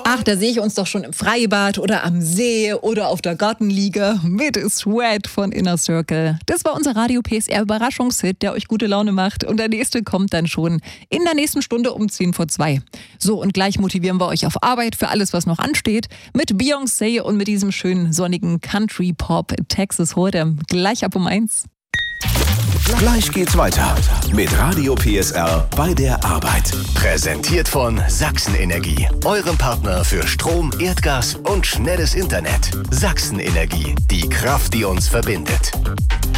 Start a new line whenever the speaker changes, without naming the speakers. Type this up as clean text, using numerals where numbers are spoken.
Ach, da sehe ich uns doch schon im Freibad oder am See oder auf der Gartenliege mit Sweat von Inner Circle. Das war unser Radio PSR Überraschungshit, der euch gute Laune macht. Und der nächste kommt dann schon in der nächsten Stunde um 10:02. So, und gleich motivieren wir euch auf Arbeit für alles, was noch ansteht. Mit Beyoncé und mit diesem schönen sonnigen Country-Pop Texas Hold'em. Gleich ab um 1.
Gleich geht's weiter mit Radio PSR bei der Arbeit. Präsentiert von Sachsen-Energie, eurem Partner für Strom, Erdgas und schnelles Internet. Sachsen-Energie, die Kraft, die uns verbindet.